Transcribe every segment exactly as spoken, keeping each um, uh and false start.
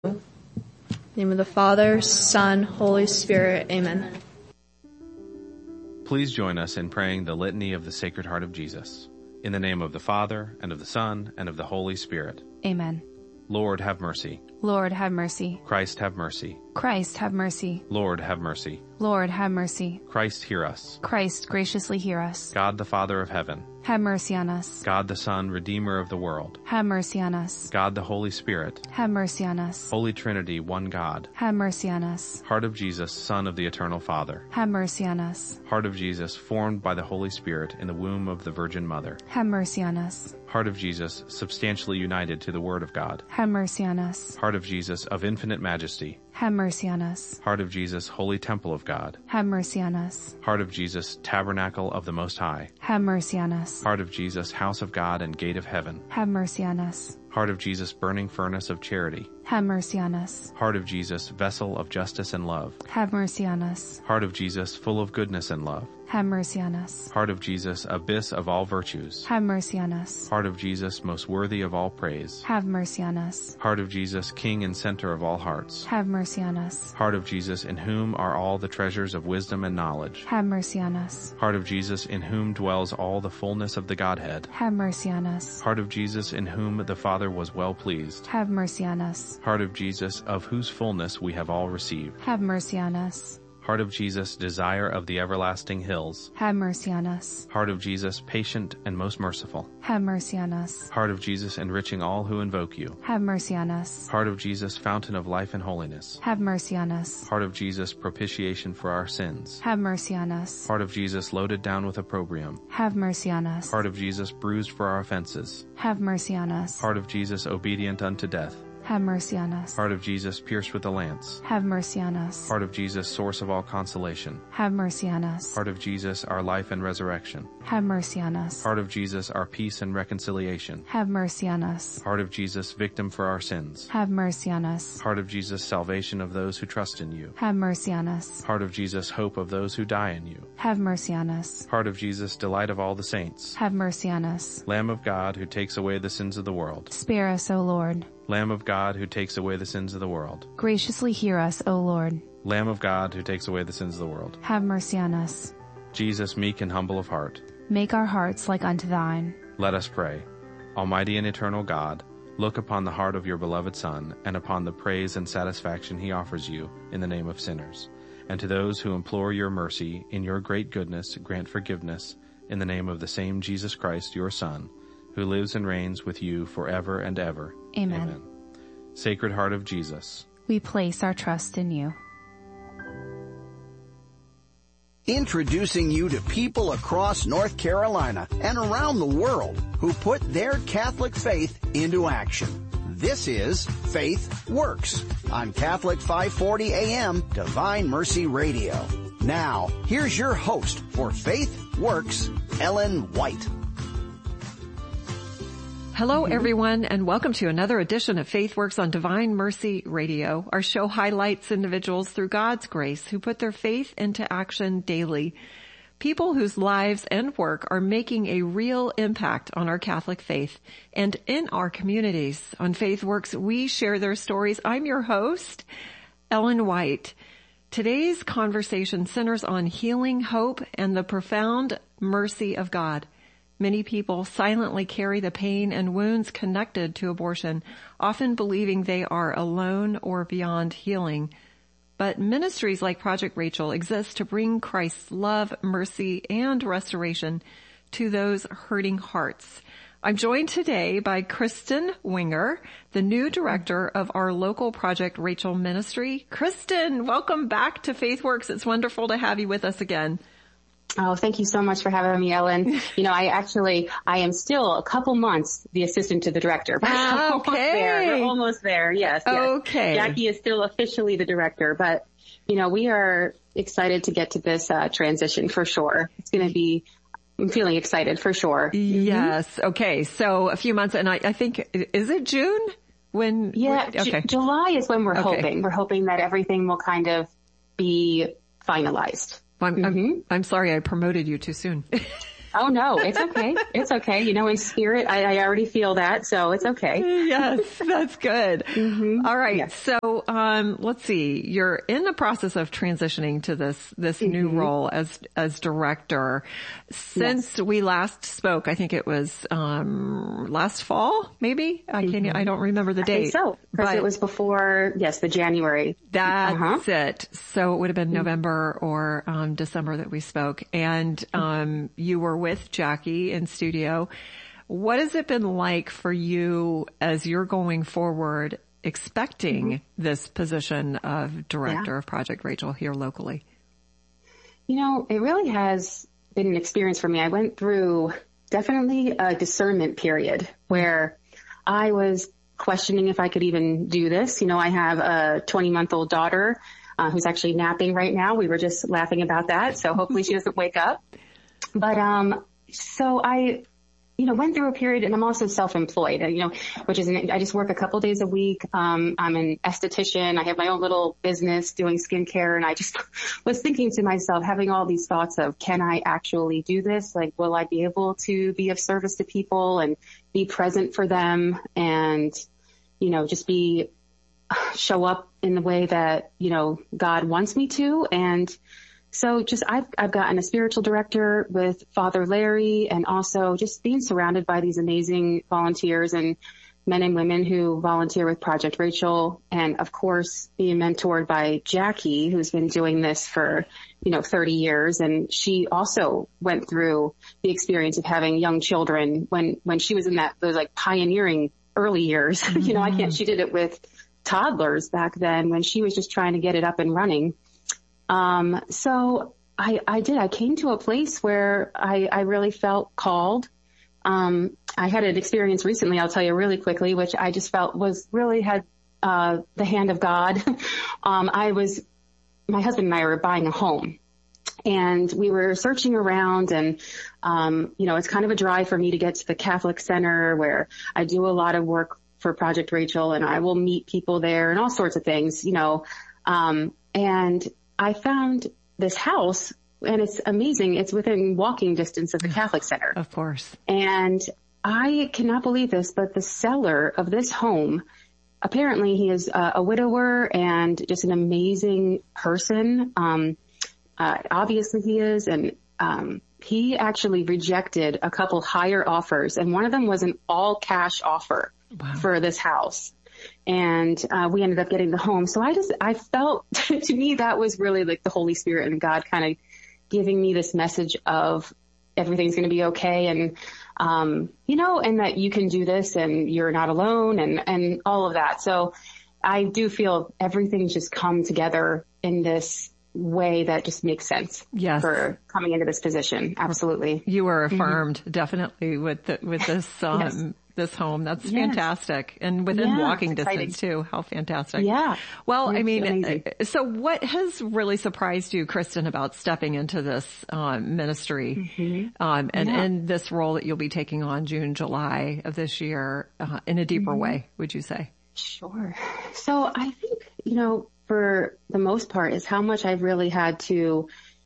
In the name of the Father, Son, Holy Spirit. Amen. Please join us in praying the Litany of the Sacred Heart of Jesus. In the name of the Father, and of the Son, and of the Holy Spirit. Amen. Lord, have mercy. Lord, have mercy. Christ, have mercy. Christ, have mercy. Lord, have mercy. Lord, have mercy. Christ, hear us. Christ, graciously hear us. God, the Father of heaven. Have mercy on us. God, the Son, Redeemer of the world. Have mercy on us. God, the Holy Spirit. Have mercy on us. Holy Trinity, one God. Have mercy on us. Heart of Jesus, Son of the Eternal Father. Have mercy on us. Heart of Jesus, formed by the Holy Spirit in the womb of the Virgin Mother. Have mercy on us. Heart of Jesus, substantially united to the Word of God. Have mercy on us. Heart of Jesus, of infinite majesty. Have mercy on us. Heart of Jesus, holy temple of God. Have mercy on us. Heart of Jesus, tabernacle of the Most High. Have mercy on us. Heart of Jesus, house of God and gate of heaven. Have mercy on us. Heart of Jesus, burning furnace of charity. Have mercy on us. Heart of Jesus, vessel of justice and love. Have mercy on us. Heart of Jesus, full of goodness and love. Have mercy on us. Heart of Jesus, abyss of all virtues. Have mercy on us. Heart of Jesus, most worthy of all praise. Have mercy on us. Heart of Jesus, king and center of all hearts. Have mercy on us. Heart of Jesus, in whom are all the treasures of wisdom and knowledge. Have mercy on us. Heart of Jesus, in whom dwells all the fullness of the Godhead. Have mercy on us. Heart of Jesus, in whom the Father was well pleased. Have mercy on us. Heart of Jesus, of whose fullness we have all received. Have mercy on us. Heart of Jesus, desire of the everlasting hills. Have mercy on us. Heart of Jesus, patient and most merciful. Have mercy on us. Heart of Jesus, enriching all who invoke you. Have mercy on us. Heart of Jesus, fountain of life and holiness. Have mercy on us. Heart of Jesus, propitiation for our sins. Have mercy on us. Heart of Jesus, loaded down with opprobrium. Have mercy on us. Heart of Jesus, bruised for our offenses. Have mercy on us. Heart of Jesus, obedient unto death. Have mercy on us. Heart of Jesus, pierced with a lance. Have mercy on us. Heart of Jesus, source of all consolation. Have mercy on us. Heart of Jesus, our life and resurrection. Have mercy on us. Heart of Jesus, our peace and reconciliation. Have mercy on us. Heart of Jesus, victim for our sins. Have mercy on us. Heart of Jesus, salvation of those who trust in you. Have mercy on us. Heart of Jesus, hope of those who die in you. Have mercy on us. Heart of Jesus, delight of all the saints. Have mercy on us. Lamb of God, who takes away the sins of the world. Spare us, O Lord. Lamb of God, who takes away the sins of the world. Graciously hear us, O Lord. Lamb of God, who takes away the sins of the world. Have mercy on us. Jesus, meek and humble of heart. Make our hearts like unto thine. Let us pray. Almighty and eternal God, look upon the heart of your beloved Son, and upon the praise and satisfaction he offers you in the name of sinners. And to those who implore your mercy, in your great goodness, grant forgiveness, in the name of the same Jesus Christ, your Son, who lives and reigns with you forever and ever. Amen. Amen. Sacred Heart of Jesus, we place our trust in you. Introducing you to people across North Carolina and around the world who put their Catholic faith into action. This is Faith Works on Catholic five forty A M Divine Mercy Radio. Now, here's your host for Faith Works, Ellen White. Hello, everyone, and welcome to another edition of Faith Works on Divine Mercy Radio. Our show highlights individuals through God's grace who put their faith into action daily. People whose lives and work are making a real impact on our Catholic faith and in our communities. On Faith Works, we share their stories. I'm your host, Ellen White. Today's conversation centers on healing, hope, and the profound mercy of God. Many people silently carry the pain and wounds connected to abortion, often believing they are alone or beyond healing. But ministries like Project Rachel exist to bring Christ's love, mercy, and restoration to those hurting hearts. I'm joined today by Kristen Winger, the new director of our local Project Rachel ministry. Kristen, welcome back to Faith Works. It's wonderful to have you with us again. Oh, thank you so much for having me, Ellen. You know, I actually, I am still a couple months the assistant to the director. But okay. Almost there. We're almost there. Yes, yes. Okay. Jackie is still officially the director, but, you know, we are excited to get to this uh, transition for sure. It's going to be, I'm feeling excited for sure. Yes. Mm-hmm. Okay. So a few months, and I, I think, is it June? When? Yeah. Okay. J- July is when we're okay. hoping. We're hoping that everything will kind of be finalized. I'm, mm-hmm. I'm, I'm sorry I promoted you too soon. Oh no, it's okay. It's okay. You know, in spirit, I, I already feel that, so it's okay. Yes, that's good. Mm-hmm. All right. Yes. So, um, let's see. You're in the process of transitioning to this, this mm-hmm. new role as, as director. Since yes. we last spoke, I think it was, um, last fall, maybe? I can't, mm-hmm. I don't remember the date. I think so. Because it was before, yes, the January. That's uh-huh. it. So it would have been November or, um, December that we spoke. And, um, you were with Jackie in studio. What has it been like for you as you're going forward, expecting mm-hmm. this position of director yeah. of Project Rachel here locally? You know, it really has been an experience for me. I went through definitely a discernment period where I was questioning if I could even do this. You know, I have a twenty-month-old daughter uh, who's actually napping right now. We were just laughing about that, so hopefully she doesn't wake up. But, um, so I, you know, went through a period, and I'm also self-employed, you know, which is, an, I just work a couple days a week. Um, I'm an esthetician. I have my own little business doing skincare, and I just was thinking to myself, having all these thoughts of, can I actually do this? Like, will I be able to be of service to people and be present for them and, you know, just be, show up in the way that, you know, God wants me to? And So just I've, I've gotten a spiritual director with Father Larry, and also just being surrounded by these amazing volunteers and men and women who volunteer with Project Rachel. And of course, being mentored by Jackie, who's been doing this for, you know, thirty years. And she also went through the experience of having young children when, when she was in that, those like pioneering early years. Mm-hmm. You know, I can't, she did it with toddlers back then when she was just trying to get it up and running. Um, so I, I did, I came to a place where I, I really felt called. Um, I had an experience recently, I'll tell you really quickly, which I just felt was really had, uh, the hand of God. um, I was, my husband and I were buying a home, and we were searching around, and, um, you know, it's kind of a drive for me to get to the Catholic Center where I do a lot of work for Project Rachel, and I will meet people there and all sorts of things, you know, um, and I found this house, and it's amazing. It's within walking distance of the Catholic Center. Of course. And I cannot believe this, but the seller of this home, apparently he is a, a widower and just an amazing person. Um, uh, obviously he is. And, um, he actually rejected a couple higher offers, and one of them was an all cash offer wow. for this house. And, uh, we ended up getting the home. So I just, I felt to me, that was really like the Holy Spirit and God kind of giving me this message of everything's going to be okay. And, um, you know, and that you can do this and you're not alone, and, and all of that. So I do feel everything's just come together in this way that just makes sense yes. for coming into this position. Absolutely. You were affirmed mm-hmm. definitely with the, with this, um, yes. this home. That's yes. fantastic. And within yeah, walking distance too. How fantastic. Yeah. Well, it's I mean, amazing. So what has really surprised you, Kristen, about stepping into this, um, ministry, mm-hmm. um, and yeah. in this role that you'll be taking on June, July of this year, uh, in a deeper mm-hmm. way, would you say? Sure. So I think, you know, for the most part is how much I've really had to,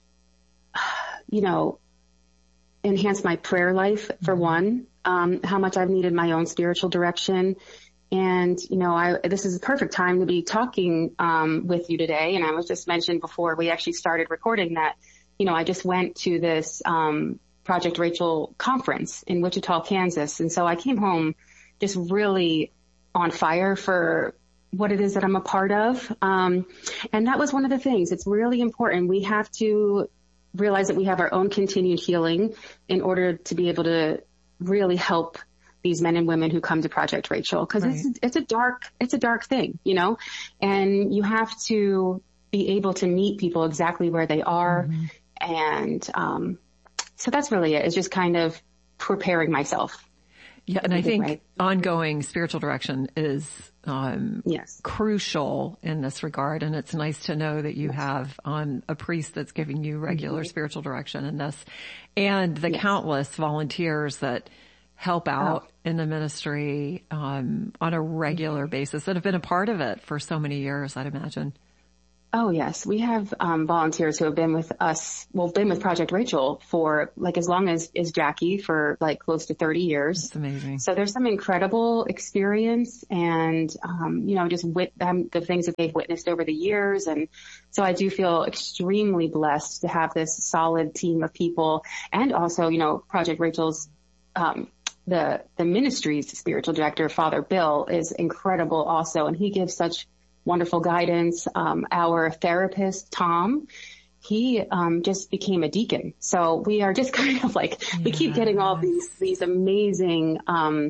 you know, enhance my prayer life for mm-hmm. one. Um, how much I've needed my own spiritual direction. And, you know, I, this is a perfect time to be talking, um, with you today. And I was just mentioned before we actually started recording that, you know, I just went to this, um, Project Rachel conference in Wichita, Kansas. And so I came home just really on fire for what it is that I'm a part of. Um, and that was one of the things. It's really important. We have to realize that we have our own continued healing in order to be able to really help these men and women who come to Project Rachel. Cause right. it's, it's a dark, it's a dark thing, you know, and you have to be able to meet people exactly where they are. Mm-hmm. And, um, so that's really it. It's just kind of preparing myself. Yeah. And I think right. ongoing spiritual direction is, um, yes. crucial in this regard. And it's nice to know that you yes. have, um, a priest that's giving you regular mm-hmm. spiritual direction in this, and the yes. countless volunteers that help out oh. in the ministry, um, on a regular basis that have been a part of it for so many years, I'd imagine. Oh, yes. We have um, volunteers who have been with us, well, been with Project Rachel for like as long as, as Jackie for like close to thirty years. That's amazing. So there's some incredible experience and, um, you know, just with them, the things that they've witnessed over the years. And so I do feel extremely blessed to have this solid team of people. And also, you know, Project Rachel's, um, the, the ministry's spiritual director, Father Bill, is incredible also. And he gives such wonderful guidance. Um, our therapist, Tom, he um, just became a deacon. So we are just kind of like, yes. we keep getting all these, these amazing um,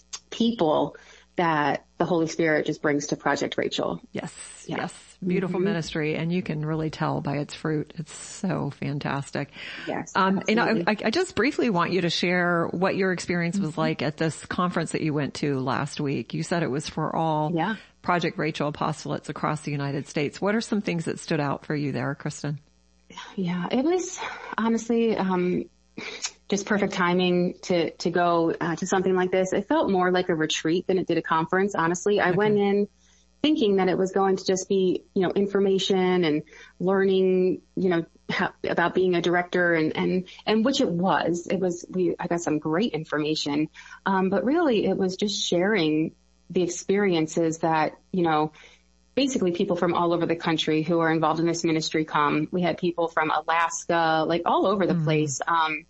people that the Holy Spirit just brings to Project Rachel. Yes, yeah. yes. Beautiful mm-hmm. ministry, and you can really tell by its fruit. It's so fantastic. Yes. Um, and I, I just briefly want you to share what your experience was mm-hmm. like at this conference that you went to last week. You said it was for all yeah. Project Rachel apostolates across the United States. What are some things that stood out for you there, Kristen? Yeah, it was honestly um, just perfect timing to to go uh, to something like this. It felt more like a retreat than it did a conference. Honestly, I okay. went in thinking that it was going to just be, you know, information and learning, you know, how, about being a director and, and, and which it was. It was, we, I got some great information. Um, but really it was just sharing the experiences that, you know, basically people from all over the country who are involved in this ministry come. We had people from Alaska, like all over the mm. place. Um,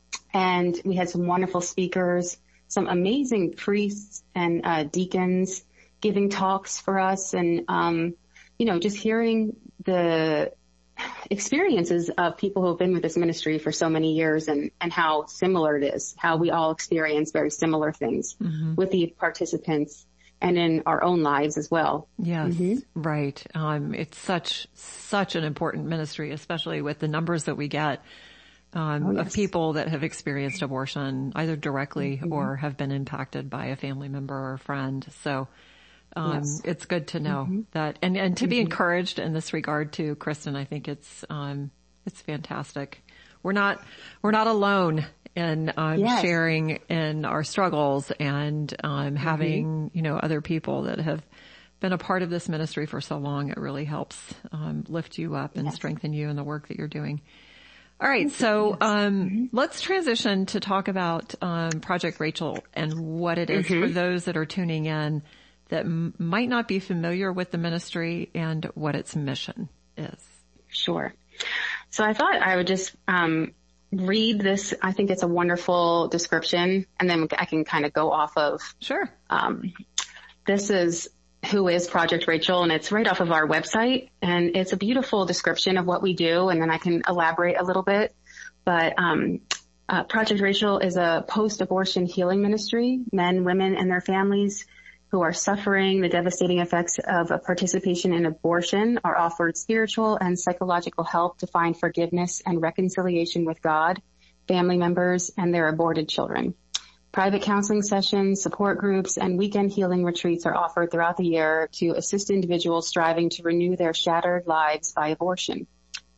and we had some wonderful speakers, some amazing priests and, uh, deacons giving talks for us and, um, you know, just hearing the experiences of people who have been with this ministry for so many years and, and how similar it is, how we all experience very similar things mm-hmm. with the participants and in our own lives as well. Yes, mm-hmm. right. Um, it's such, such an important ministry, especially with the numbers that we get um, oh, yes. of people that have experienced abortion either directly mm-hmm. or have been impacted by a family member or a friend. So Um, yes. it's good to know mm-hmm. that, and, and to mm-hmm. be encouraged in this regard too, Kristen. I think it's, um, it's fantastic. We're not, we're not alone in, um, yes. sharing in our struggles and, um, having, mm-hmm. you know, other people that have been a part of this ministry for so long. It really helps, um, lift you up and yes. strengthen you in the work that you're doing. All right. So, um, mm-hmm. let's transition to talk about, um, Project Rachel and what it is mm-hmm. for those that are tuning in that m- might not be familiar with the ministry and what its mission is. Sure. So I thought I would just um, read this. I think it's a wonderful description, and then I can kind of go off of. Sure. Um, this is who is Project Rachel, and it's right off of our website, and it's a beautiful description of what we do, and then I can elaborate a little bit. But um, uh, Project Rachel is a post-abortion healing ministry. Men, women, and their families who are suffering the devastating effects of a participation in abortion are offered spiritual and psychological help to find forgiveness and reconciliation with God, family members, and their aborted children. Private counseling sessions, support groups, and weekend healing retreats are offered throughout the year to assist individuals striving to renew their shattered lives by abortion.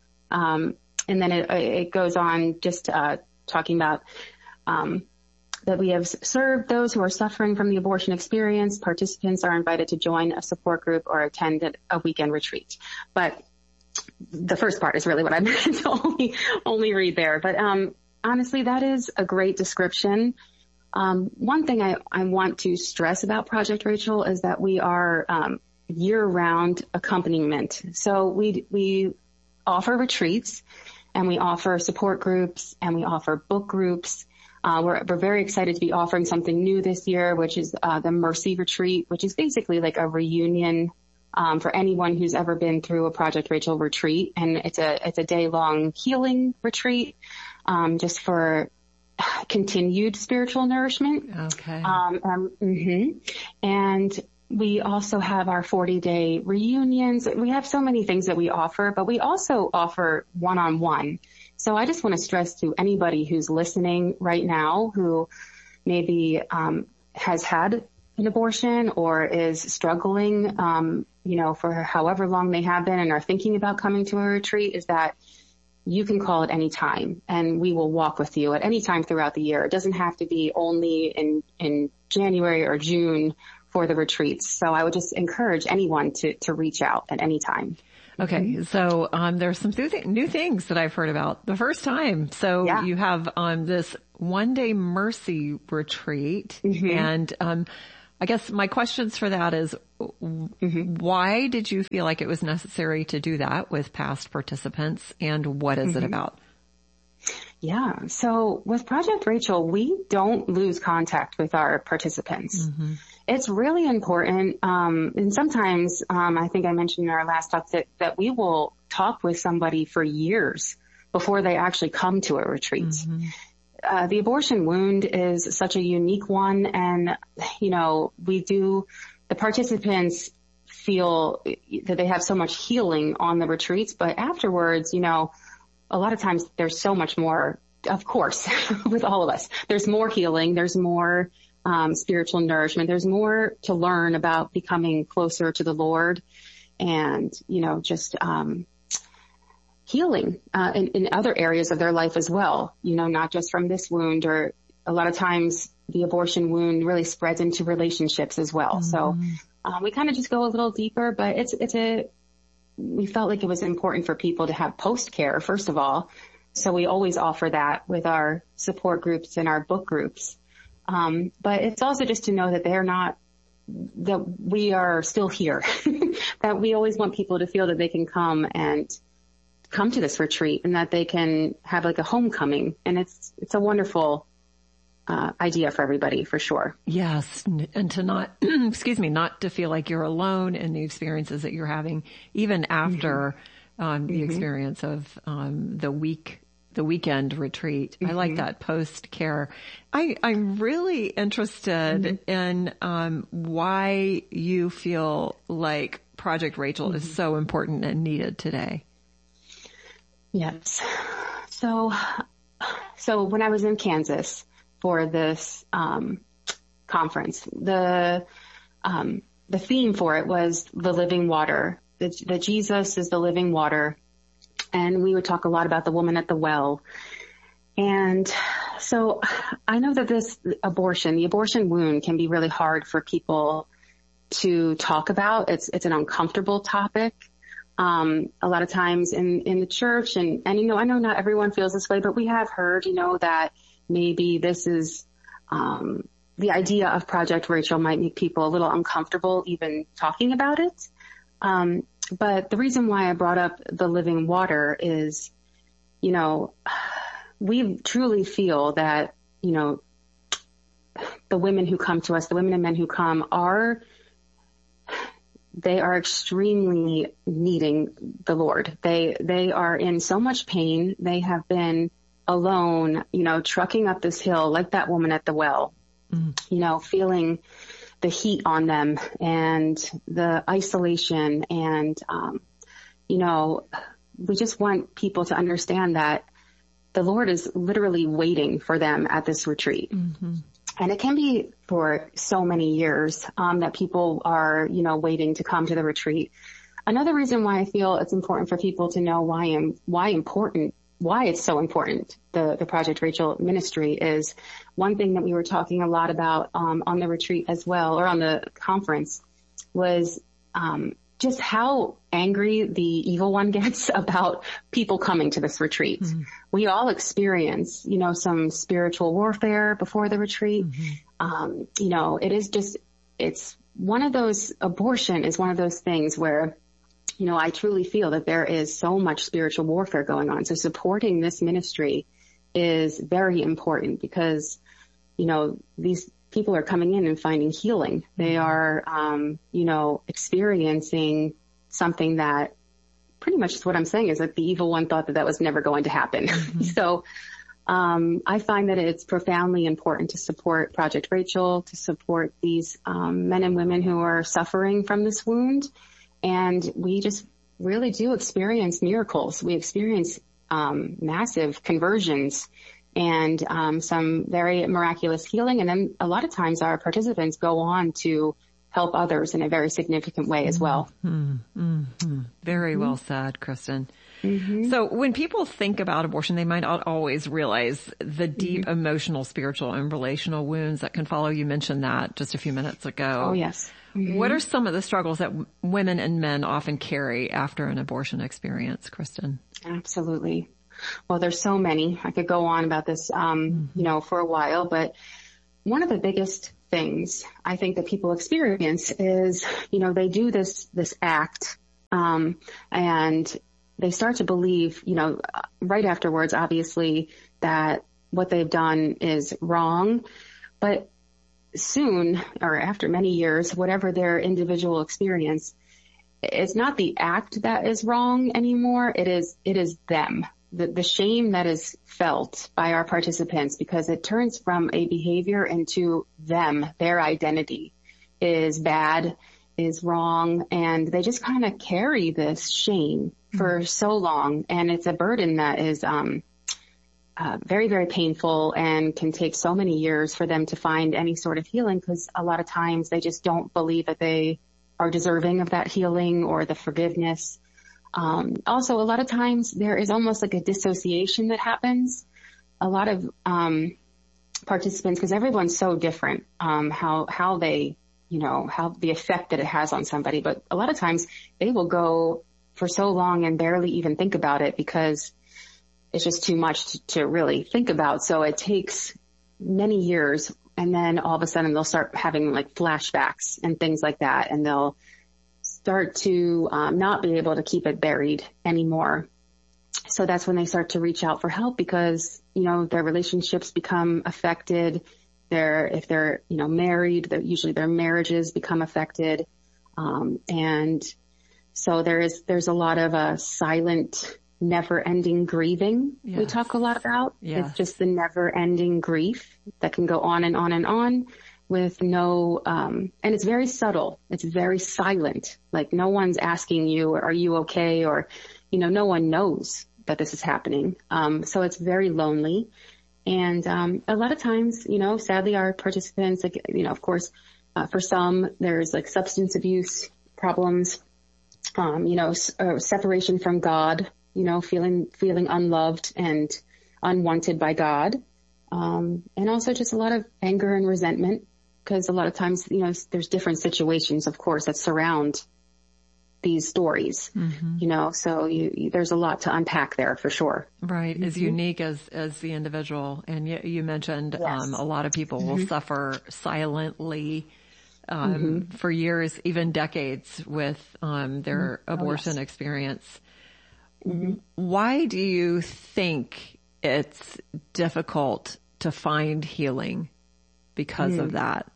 Um, and then it, it goes on just uh, talking about um, that we have served those who are suffering from the abortion experience. Participants are invited to join a support group or attend a weekend retreat. But the first part is really what I meant to only, only read there. But um, honestly, that is a great description. Um, one thing I, I want to stress about Project Rachel is that we are um, year-round accompaniment. So we we offer retreats, and we offer support groups, and we offer book groups. Uh, we're, we're very excited to be offering something new this year, which is uh, the Mercy Retreat, which is basically like a reunion um, for anyone who's ever been through a Project Rachel retreat, and it's a it's a day-long healing retreat, um, just for continued spiritual nourishment. Okay. Um, um, mm-hmm. And we also have our forty-day reunions. We have so many things that we offer, but we also offer one-on-one. So I just want to stress to anybody who's listening right now who maybe um, has had an abortion or is struggling, um, you know, for however long they have been and are thinking about coming to a retreat, is that you can call at any time, and we will walk with you at any time throughout the year. It doesn't have to be only in, in January or June for the retreats. So I would just encourage anyone to, to reach out at any time. Okay. So, um, there's some new, th- new things that I've heard about the first time. So Yeah. you have, um, this one day mercy retreat Mm-hmm. and, um, I guess my questions for that is Mm-hmm. why did you feel like it was necessary to do that with past participants and what is Mm-hmm. it about? Yeah. So with Project Rachel, we don't lose contact with our participants. Mm-hmm. It's really important. Um, and sometimes, um, I think I mentioned in our last talk that, that we will talk with somebody for years before they actually come to a retreat. Mm-hmm. Uh, the abortion wound is such a unique one. And, you know, we do, the participants feel that they have so much healing on the retreats, but afterwards, you know, a lot of times there's so much more, of course, with all of us. There's more healing. There's more um, spiritual nourishment. There's more to learn about becoming closer to the Lord and, you know, just um, healing uh, in, in other areas of their life as well, you know, not just from this wound. Or a lot of times the abortion wound really spreads into relationships as well. Mm-hmm. So uh, we kind of just go a little deeper, but it's it's a we felt like it was important for people to have post care, first of all. So we always offer that with our support groups and our book groups. Um, but it's also just to know that they're not, that we are still here, that we always want people to feel that they can come and come to this retreat and that they can have like a homecoming. And it's, it's a wonderful Uh, idea for everybody, for sure. Yes. And to not, excuse me, not to feel like you're alone in the experiences that you're having, even after mm-hmm. um, the mm-hmm. experience of um, the week, the weekend retreat. Mm-hmm. I like that post care. I, I'm really interested mm-hmm. in um, why you feel like Project Rachel mm-hmm. is so important and needed today. Yes. So, so when I was in Kansas for this um, conference, the um, the theme for it was the living water. That, that Jesus is the living water, and we would talk a lot about the woman at the well. And so I know that this abortion, the abortion wound, can be really hard for people to talk about. It's it's an uncomfortable topic. Um, a lot of times in in the church, and and you know, I know not everyone feels this way, but we have heard, you know, that maybe this is, um, the idea of Project Rachel might make people a little uncomfortable even talking about it. Um, but the reason why I brought up the living water is, you know, we truly feel that, you know, the women who come to us, the women and men who come are, they are extremely needing the Lord. They, they are in so much pain. They have been alone, you know, trucking up this hill like that woman at the well, mm. you know, feeling the heat on them and the isolation. And, um, you know, we just want people to understand that the Lord is literally waiting for them at this retreat. Mm-hmm. And it can be for so many years, um, that people are, you know, waiting to come to the retreat. Another reason why I feel it's important for people to know why I'm, why important why it's so important, the, the Project Rachel ministry, is one thing that we were talking a lot about um, on the retreat as well, or on the conference, was um, just how angry the evil one gets about people coming to this retreat. Mm-hmm. We all experience, you know, some spiritual warfare before the retreat. Mm-hmm. Um, you know, it is just, it's one of those, abortion is one of those things where, you know, I truly feel that there is so much spiritual warfare going on. So supporting this ministry is very important because, you know, these people are coming in and finding healing. They are, um, you know, experiencing something that pretty much is what I'm saying is that the evil one thought that that was never going to happen. Mm-hmm. So, um, I find that it's profoundly important to support Project Rachel, to support these, um, men and women who are suffering from this wound. And we just really do experience miracles. We experience um, massive conversions and um, some very miraculous healing. And then a lot of times our participants go on to help others in a very significant way as well. Mm-hmm. Mm-hmm. Very mm-hmm. well said, Kristen. Mm-hmm. So when people think about abortion, they might not always realize the deep mm-hmm. emotional, spiritual, and relational wounds that can follow. You mentioned that just a few minutes ago. Oh, yes. Mm-hmm. What are some of the struggles that w- women and men often carry after an abortion experience, Kristen? Absolutely. Well, there's so many. I could go on about this, um, mm-hmm. you know, for a while, but one of the biggest things I think that people experience is, you know, they do this, this act, um, and they start to believe, you know, right afterwards, obviously, that what they've done is wrong, but soon, or after many years, whatever their individual experience, it's not the act that is wrong anymore. It is, it is them. The, the shame that is felt by our participants, because it turns from a behavior into them, their identity is bad, is wrong, and they just kind of carry this shame for so long. And it's a burden that is, um, uh, very, very painful and can take so many years for them to find any sort of healing, because a lot of times they just don't believe that they are deserving of that healing or the forgiveness. Um, also, a lot of times there is almost like a dissociation that happens. A lot of, um, participants, because everyone's so different, um, how, how they, you know, how the effect that it has on somebody. But a lot of times they will go for so long and barely even think about it because it's just too much to, to really think about. So it takes many years, and then all of a sudden they'll start having like flashbacks and things like that. And they'll start to um, not be able to keep it buried anymore. So that's when they start to reach out for help, because, you know, their relationships become affected. They're, if they're, you know, married, they're, usually their marriages become affected. Um, and so there is, there's a lot of a silent, never ending grieving. Yes. We talk a lot about. Yes. It's just the never ending grief that can go on and on and on with no, um, and it's very subtle. It's very silent. Like no one's asking you, are you okay? Or, you know, no one knows that this is happening. Um, so it's very lonely. And, um, a lot of times, you know, sadly our participants, like, you know, of course, uh, for some there's like substance abuse problems, um, you know, s- uh, separation from God, you know, feeling, feeling unloved and unwanted by God. Um, and also just a lot of anger and resentment, because a lot of times, you know, there's different situations, of course, that surround these stories, mm-hmm. you know, so you, you, there's a lot to unpack there for sure. Right. Mm-hmm. As unique as, as the individual. And you, you mentioned, yes. um, a lot of people mm-hmm. will suffer silently, um, mm-hmm. for years, even decades with, um, their mm-hmm. abortion oh, yes. experience. Mm-hmm. Why do you think it's difficult to find healing because mm. of that?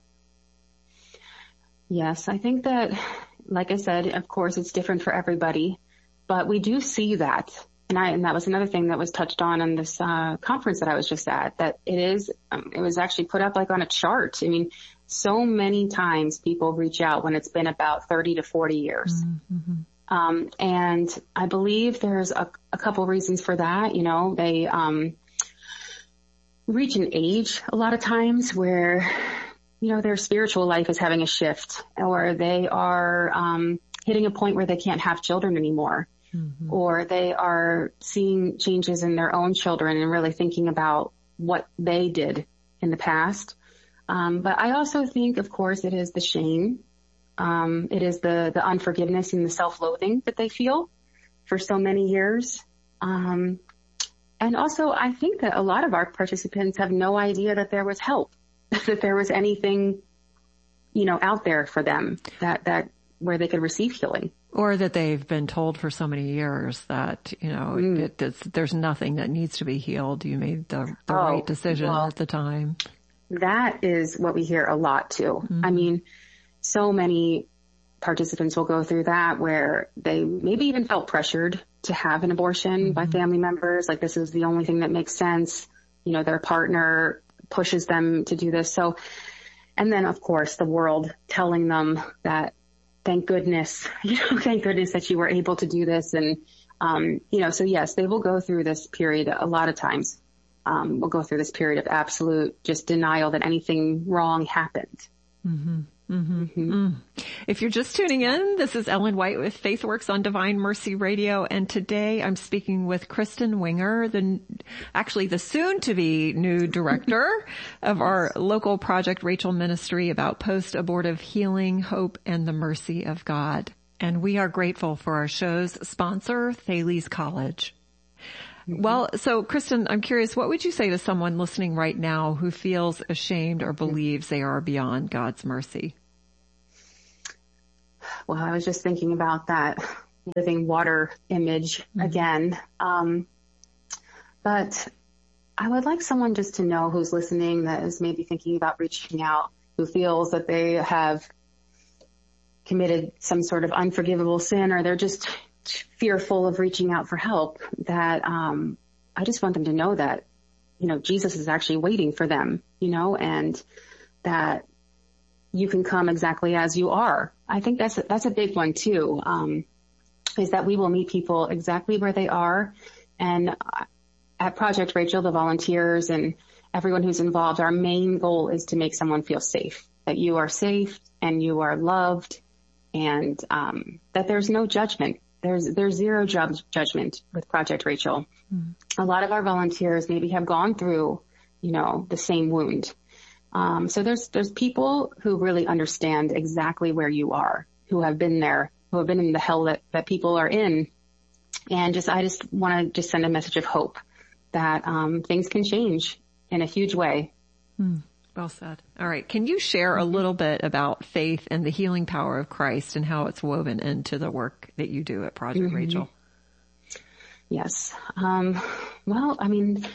Yes, I think that, like I said, of course, it's different for everybody, but we do see that. And I, and that was another thing that was touched on in this, uh, conference that I was just at, that it is, um, it was actually put up like on a chart. I mean, so many times people reach out when it's been about thirty to forty years. Mm-hmm. Um, and I believe there's a, a couple reasons for that. You know, they, um, reach an age a lot of times where, you know, their spiritual life is having a shift, or they are, um, hitting a point where they can't have children anymore, mm-hmm. or they are seeing changes in their own children and really thinking about what they did in the past. Um, but I also think, of course, it is the shame. Um, it is the, the unforgiveness and the self-loathing that they feel for so many years. Um, and also I think that a lot of our participants have no idea that there was help, that there was anything, you know, out there for them that, that where they could receive healing. Or that they've been told for so many years that, you know, mm. it, it's, there's nothing that needs to be healed. You made the, the oh, right decision well, at the time. That is what we hear a lot too. Mm-hmm. I mean, so many participants will go through that where they maybe even felt pressured to have an abortion mm-hmm. by family members. Like this is the only thing that makes sense. You know, their partner pushes them to do this. So, and then of course the world telling them that thank goodness, you know, thank goodness that you were able to do this. And, um, you know, so yes, they will go through this period a lot of times. Um, we'll go through this period of absolute just denial that anything wrong happened. Mm-hmm. Mm-hmm. Mm-hmm. If you're just tuning in, this is Ellen White with FaithWorks on Divine Mercy Radio, and today I'm speaking with Kristen Winger, the actually the soon-to-be new director of our local Project Rachel ministry about post-abortive healing, hope, and the mercy of God. And we are grateful for our show's sponsor, Thales College. Well, so Kristen, I'm curious, what would you say to someone listening right now who feels ashamed or believes they are beyond God's mercy? Well, I was just thinking about that living water image mm-hmm. again. Um, but I would like someone just to know who's listening that is maybe thinking about reaching out, who feels that they have committed some sort of unforgivable sin, or they're just fearful of reaching out for help, that um I just want them to know that, you know, Jesus is actually waiting for them, you know, and that you can come exactly as you are. I think that's a, that's a big one too, um, is that we will meet people exactly where they are. And at Project Rachel, the volunteers and everyone who's involved, our main goal is to make someone feel safe, that you are safe and you are loved, and um that there's no judgment. There's, there's zero judge, judgment with Project Rachel. Mm. A lot of our volunteers maybe have gone through, you know, the same wound. Um, so there's, there's people who really understand exactly where you are, who have been there, who have been in the hell that, that people are in. And just, I just want to just send a message of hope that, um, things can change in a huge way. Mm. Well said. All right. Can you share a little bit about faith and the healing power of Christ and how it's woven into the work that you do at Project mm-hmm. Rachel? Yes. Um, well, I mean,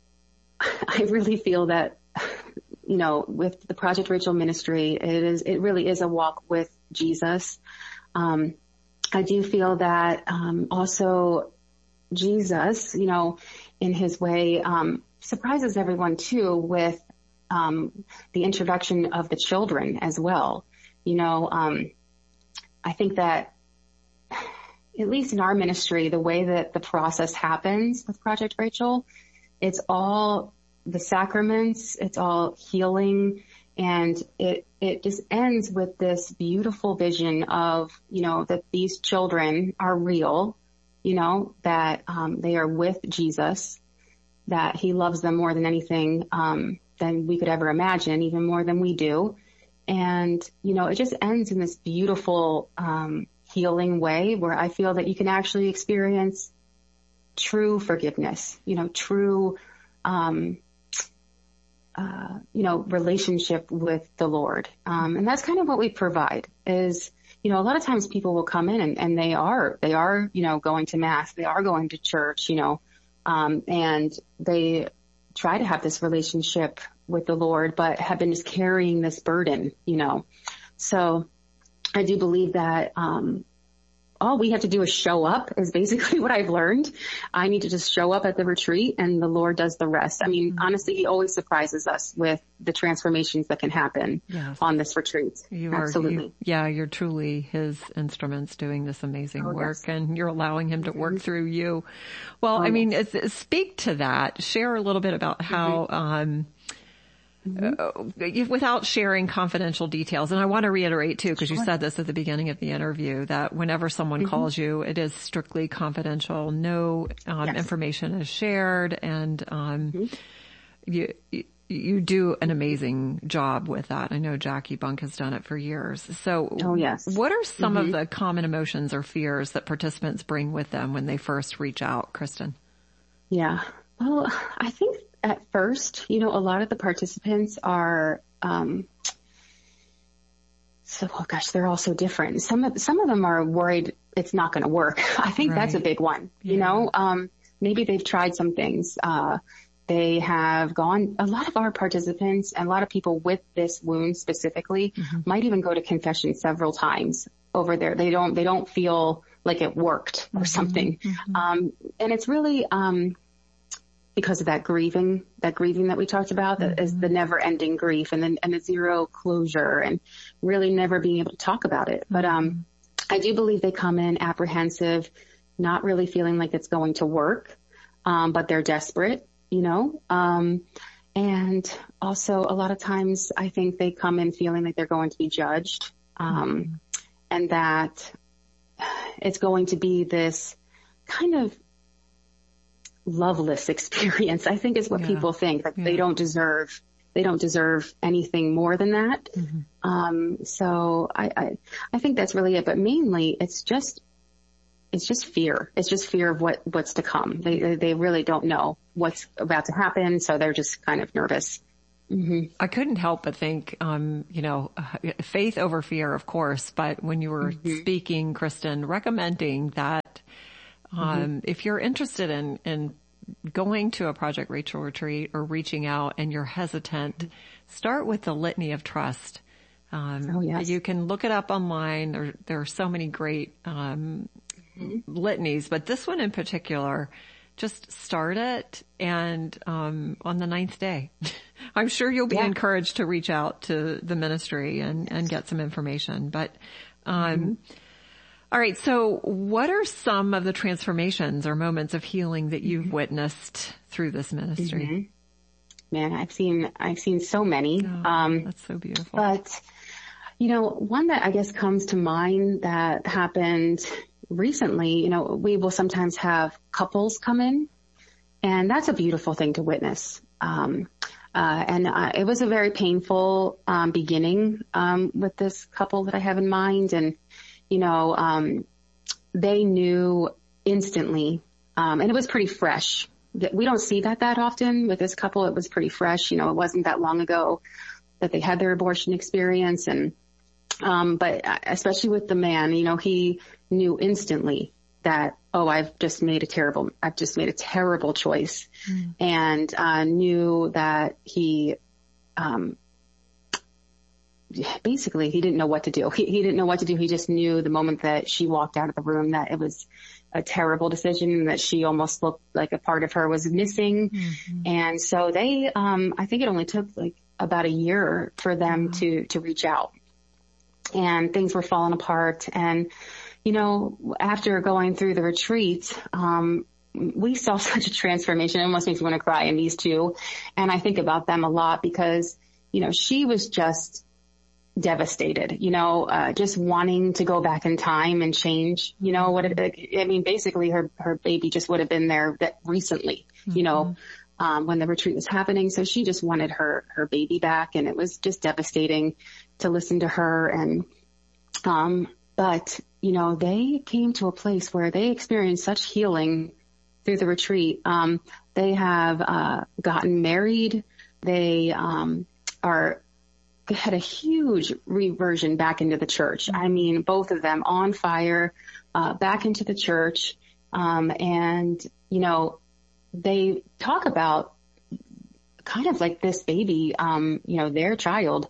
I really feel that, you know, with the Project Rachel ministry, it is, it really is a walk with Jesus. Um, I do feel that, um, also Jesus, you know, in his way, um, surprises everyone too with, Um, the introduction of the children as well. You know, um, I think that at least in our ministry, the way that the process happens with Project Rachel, it's all the sacraments, it's all healing, and it, it just ends with this beautiful vision of, you know, that these children are real, you know, that, um, they are with Jesus, that he loves them more than anything, um, than we could ever imagine, even more than we do. And, you know, it just ends in this beautiful, um, healing way where I feel that you can actually experience true forgiveness, you know, true, um, uh, you know, relationship with the Lord. Um, and that's kind of what we provide is, you know, a lot of times people will come in and, and they are, they are, you know, going to mass, they are going to church, you know, um, and they try to have this relationship with the Lord, but have been just carrying this burden, you know. So I do believe that, um, all we have to do is show up is basically what I've learned. I need to just show up at the retreat and the Lord does the rest. I mean, mm-hmm. honestly, he always surprises us with the transformations that can happen yes. on this retreat. You Absolutely. Are, you, yeah, you're truly his instruments doing this amazing oh, work yes. and you're allowing him to work mm-hmm. through you. Well, oh, I mean, yes. it's, speak to that. Share a little bit about how, mm-hmm. um, Mm-hmm. Uh, without sharing confidential details. And I want to reiterate too, because sure. you said this at the beginning of the interview, that whenever someone mm-hmm. calls you, it is strictly confidential. No um, yes. information is shared. And um, mm-hmm. you, you do an amazing job with that. I know Jackie Bunk has done it for years. So oh, yes. what are some mm-hmm. of the common emotions or fears that participants bring with them when they first reach out, Kristen? Yeah. Well, I think at first, you know, a lot of the participants are, um, so, oh gosh, they're all so different. Some of, some of them are worried it's not going to work. I think right. that's a big one, yeah. you know, um, maybe they've tried some things. Uh, they have gone, a lot of our participants and a lot of people with this wound specifically mm-hmm. might even go to confession several times over there. They don't, they don't feel like it worked or mm-hmm. something. Mm-hmm. Um, and it's really, um, because of that grieving, that grieving that we talked about, that mm-hmm. is the never ending grief and then, and the zero closure and really never being able to talk about it. Mm-hmm. But, um, I do believe they come in apprehensive, not really feeling like it's going to work. Um, but they're desperate, you know, um, And also a lot of times I think they come in feeling like they're going to be judged, um, mm-hmm. and that it's going to be this kind of loveless experience, I think is what yeah. people think, that yeah. they don't deserve, they don't deserve anything more than that. Mm-hmm. Um, so I, I, I think that's really it. But mainly it's just, it's just fear. It's just fear of what, what's to come. They, they really don't know what's about to happen. So they're just kind of nervous. Mm-hmm. I couldn't help but think, um, you know, faith over fear, of course, but when you were mm-hmm. speaking, Kristen, recommending that, um, mm-hmm. if you're interested in, in going to a Project Rachel retreat or reaching out and you're hesitant, start with the Litany of Trust. Um, oh, yes. You can look it up online. There, there are so many great, um, mm-hmm. litanies, but this one in particular, just start it, and um on the ninth day, I'm sure you'll be yeah. encouraged to reach out to the ministry and, and get some information. But um mm-hmm. all right, so what are some of the transformations or moments of healing that you've mm-hmm. witnessed through this ministry? Mm-hmm. Man, I've seen I've seen so many. Oh, um that's so beautiful. But you know, one that I guess comes to mind that happened recently, you know, we will sometimes have couples come in, and that's a beautiful thing to witness. Um, uh, and uh, it was a very painful um, beginning um, with this couple that I have in mind. And, you know, um, they knew instantly, um, and it was pretty fresh. We don't see that that often with this couple. It was pretty fresh. You know, it wasn't that long ago that they had their abortion experience. And Um, but especially with the man, you know, he knew instantly that, oh, I've just made a terrible, I've just made a terrible choice, mm. and, uh, knew that he, um, basically he didn't know what to do. He, he didn't know what to do. He just knew the moment that she walked out of the room that it was a terrible decision, and that she almost looked like a part of her was missing. Mm-hmm. And so they, um, I think it only took like about a year for them mm-hmm. to, to reach out. And things were falling apart. And, you know, after going through the retreat, um, we saw such a transformation. It almost makes me want to cry in these two. And I think about them a lot because, you know, she was just devastated, you know, uh, just wanting to go back in time and change, you know, what it, I mean, basically her, her baby just would have been there that recently, mm-hmm. you know, um, when the retreat was happening. So she just wanted her, her baby back, and it was just devastating to listen to her. And, um, but, you know, they came to a place where they experienced such healing through the retreat. Um, they have, uh, gotten married. They, um, are, had a huge reversion back into the church. I mean, both of them on fire, uh, back into the church. Um, and, you know, they talk about kind of like this baby, um, you know, their child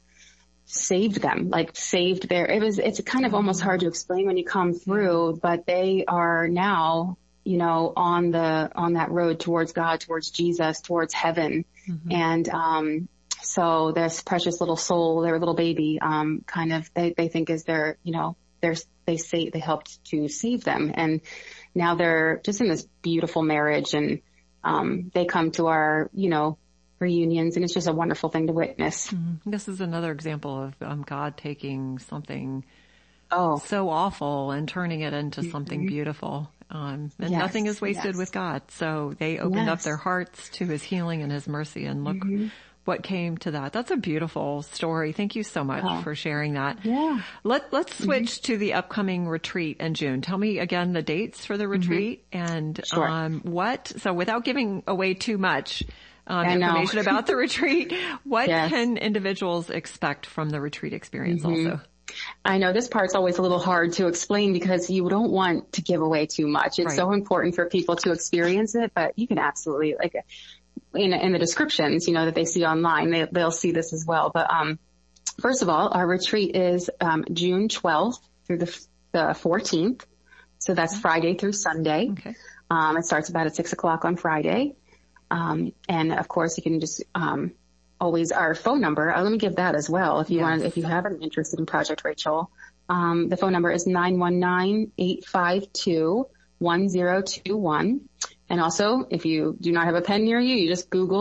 saved them, like saved their, it was, it's kind of almost hard to explain when you come through, but they are now, you know, on the, on that road towards God, towards Jesus, towards heaven. Mm-hmm. And, um, so this precious little soul, their little baby, um, kind of, they, they think is their, you know, their, they say they helped to save them. And now they're just in this beautiful marriage, and, um, they come to our, you know, reunions, and it's just a wonderful thing to witness. Mm-hmm. This is another example of um, God taking something oh. so awful and turning it into mm-hmm. something beautiful. Um, and yes, nothing is wasted yes. with God. So they opened yes. up their hearts to his healing and his mercy, and look mm-hmm. what came to that. That's a beautiful story. Thank you so much oh. for sharing that. Yeah. Let, let's switch mm-hmm. to the upcoming retreat in June. Tell me again the dates for the retreat mm-hmm. and, sure. um, what, so without giving away too much, um, information about the retreat, what yes. can individuals expect from the retreat experience mm-hmm. also? I know this part's always a little hard to explain because you don't want to give away too much. It's right. so important for people to experience it, but you can absolutely, like, in, in the descriptions, you know, that they see online, they, they'll see this as well. But, um, first of all, our retreat is, um, June twelfth through the, the fourteenth. So that's okay. Friday through Sunday. Okay. Um, it starts about at six o'clock on Friday. Um, and of course you can just, um, always our phone number. Uh, let me give that as well. If you yes. want, if you have an interest in Project Rachel, um, the phone number is nine one nine, eight five two, one zero two one. And also, if you do not have a pen near you, you just Google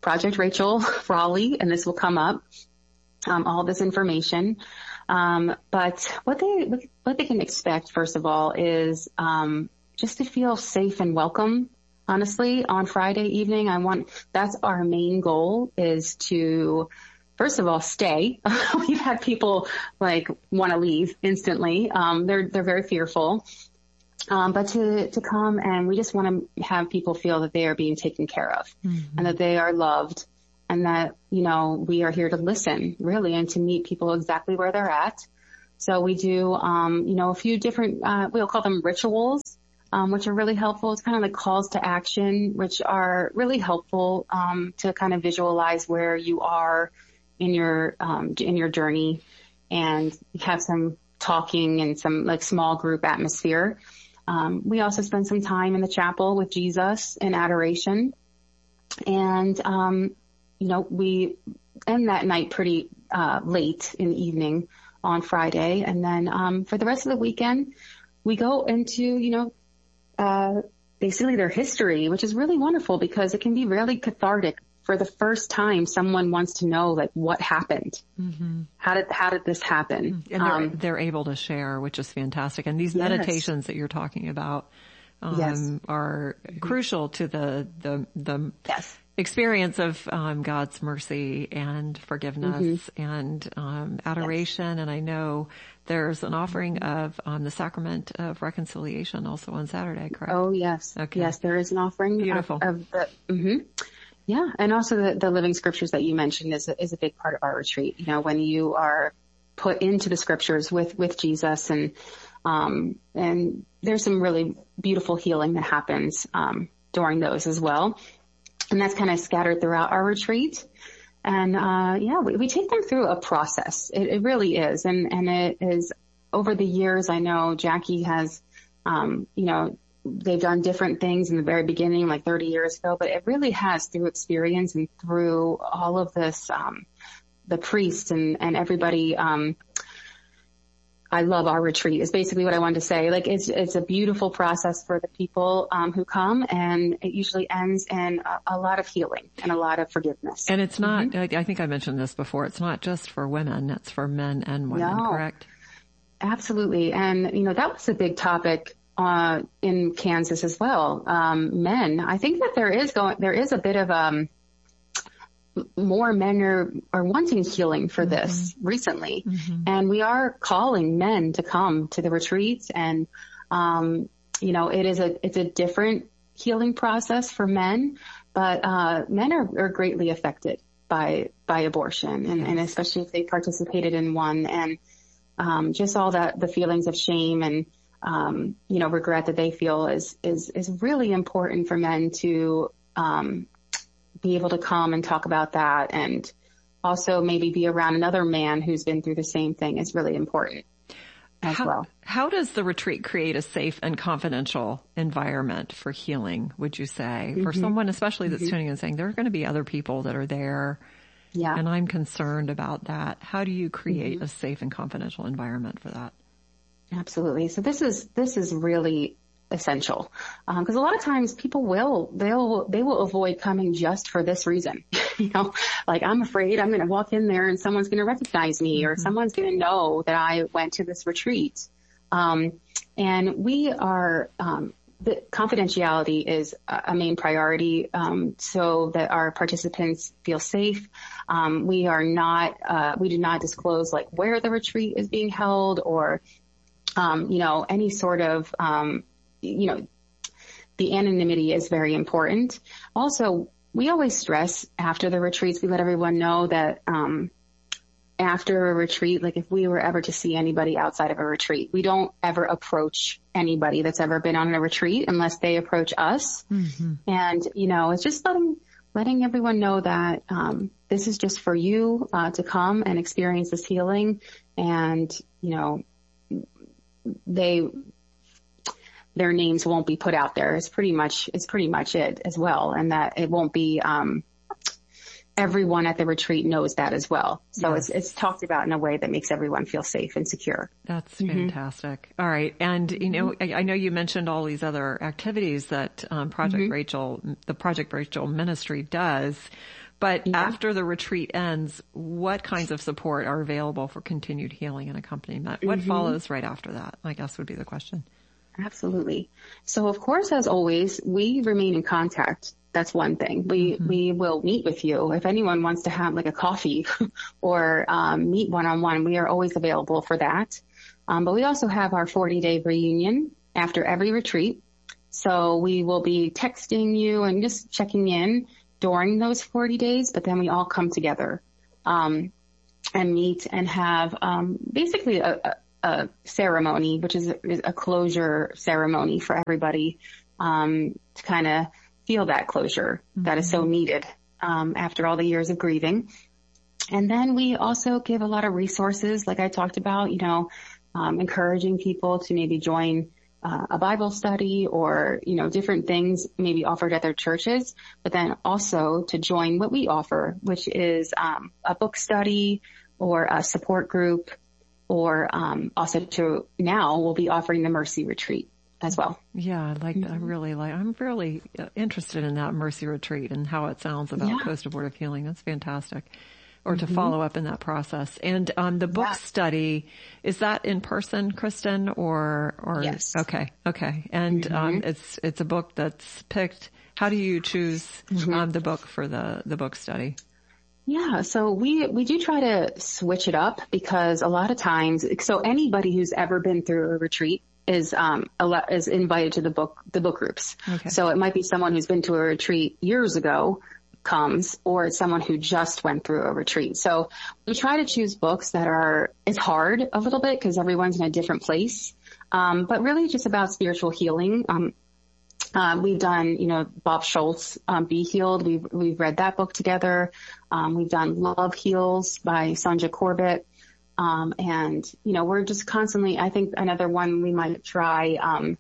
Project Rachel Raleigh, and this will come up, um, all this information. Um, but what they, what they can expect, first of all, is, um, just to feel safe and welcome. Honestly, on Friday evening, I want, that's our main goal, is to, first of all, stay. We've had people like want to leave instantly. Um, they're, they're very fearful. Um, but to, to come, and we just want to have people feel that they are being taken care of, mm-hmm. and that they are loved, and that, you know, we are here to listen, really, and to meet people exactly where they're at. So we do, um, you know, a few different, uh, we'll call them rituals, um, which are really helpful. It's kind of like calls to action, which are really helpful, um, to kind of visualize where you are in your, um, in your journey, and have some talking and some like small group atmosphere. Um, we also spend some time in the chapel with Jesus in adoration. And, um, you know, we end that night pretty, uh, late in the evening on Friday. And then, um, for the rest of the weekend, we go into, you know, uh, basically their history, which is really wonderful because it can be really cathartic. For the first time, someone wants to know, like, what happened. Mm-hmm. How did, how did this happen? And they're, um, they're able to share, which is fantastic. And these yes. meditations that you're talking about, um, yes. are mm-hmm. crucial to the, the, the yes. experience of, um, God's mercy and forgiveness mm-hmm. and, um, adoration. Yes. And I know there's an offering of, um, the sacrament of reconciliation also on Saturday, correct? Oh, yes. Okay. Yes, there is an offering. Beautiful. Of, of the, mm-hmm. Yeah. And also the, the living scriptures that you mentioned is a, is a big part of our retreat. You know, when you are put into the scriptures with, with Jesus, and, um, and there's some really beautiful healing that happens, um, during those as well. And that's kind of scattered throughout our retreat. And, uh, yeah, we, we take them through a process. It, it really is. And, and it is over the years. I know Jackie has, um, you know, they've done different things in the very beginning, like thirty years ago, but it really has, through experience and through all of this, um, the priests and, and everybody, um, I love our retreat is basically what I wanted to say. Like it's, it's a beautiful process for the people, um, who come, and it usually ends in a, a lot of healing and a lot of forgiveness. And it's not, mm-hmm. I, I think I mentioned this before, it's not just for women, it's for men and women, no, correct? Absolutely. And, you know, that was a big topic Uh, in Kansas as well. Um, men, I think that there is going, there is a bit of, um, more men are, are wanting healing for mm-hmm. this recently. Mm-hmm. And we are calling men to come to the retreat. And, um, you know, it is a, it's a different healing process for men, but, uh, men are, are greatly affected by, by abortion, and, and especially if they participated in one, and, um, just all that, the feelings of shame and, Um, you know, regret that they feel is, is, is really important for men to, um, be able to come and talk about that, and also maybe be around another man who's been through the same thing is really important as how, well. How does the retreat create a safe and confidential environment for healing, would you say, mm-hmm. for someone especially that's mm-hmm. tuning in and saying there are going to be other people that are there, yeah, and I'm concerned about that? How do you create mm-hmm. a safe and confidential environment for that? Absolutely. So this is, this is really essential. Um, cause a lot of times people will, they'll, they will avoid coming just for this reason. You know, like I'm afraid I'm going to walk in there and someone's going to recognize me, mm-hmm. or someone's going to know that I went to this retreat. Um, and we are, um, the confidentiality is a main priority, um, so that our participants feel safe. Um, we are not, uh, we do not disclose like where the retreat is being held, or Um, you know, any sort of, um, you know, the anonymity is very important. Also, we always stress after the retreats, we let everyone know that, um, after a retreat, like if we were ever to see anybody outside of a retreat, we don't ever approach anybody that's ever been on a retreat unless they approach us. Mm-hmm. And, you know, it's just letting, letting everyone know that, um, this is just for you, uh, to come and experience this healing. And, you know, they, their names won't be put out there. It's pretty much, it's pretty much it as well. And that it won't be, um, everyone at the retreat knows that as well. So yes. it's, it's talked about in a way that makes everyone feel safe and secure. That's fantastic. Mm-hmm. All right. And, you know, I, I know you mentioned all these other activities that, um, Project mm-hmm. Rachel, the Project Rachel ministry does But Yeah. after the retreat ends, what kinds of support are available for continued healing and accompaniment? What Mm-hmm. follows right after that, I guess would be the question. Absolutely. So of course, as always, we remain in contact. That's one thing. We, Mm-hmm. we will meet with you. If anyone wants to have like a coffee or um, meet one-on-one, we are always available for that. Um, but we also have our forty-day reunion after every retreat. So we will be texting you and just checking in during those forty days, but then we all come together um, and meet and have um, basically a, a, a ceremony, which is a, is a closure ceremony for everybody um, to kind of feel that closure mm-hmm. that is so needed um, after all the years of grieving. And then we also give a lot of resources, like I talked about, you know, um, encouraging people to maybe join uh, a Bible study or, you know, different things maybe offered at their churches, but then also to join what we offer, which is um, a book study or a support group, or um, also to now we'll be offering the Mercy Retreat as well. Yeah, I like that. I really like, I'm really interested in that Mercy Retreat and how it sounds about Yeah. post-abortive healing. That's fantastic. Or to mm-hmm. follow up in that process. And um, the book yeah. study, is that in person, Kristen, or, or? Yes. Okay, okay. And mm-hmm. um, it's it's a book that's picked. How do you choose mm-hmm. um, the book for the, the book study? Yeah, so we we do try to switch it up because a lot of times, so anybody who's ever been through a retreat is um a, is invited to the book the book groups. Okay. So it might be someone who's been to a retreat years ago comes, or it's someone who just went through a retreat. So we try to choose books that are, it's hard a little bit because everyone's in a different place, um, but really just about spiritual healing. Um, um, we've done, you know, Bob Schultz, um, Be Healed. We've, we've read that book together. Um, we've done Love Heals by Sonja Corbett. Um, and, you know, we're just constantly, I think another one we might try, um,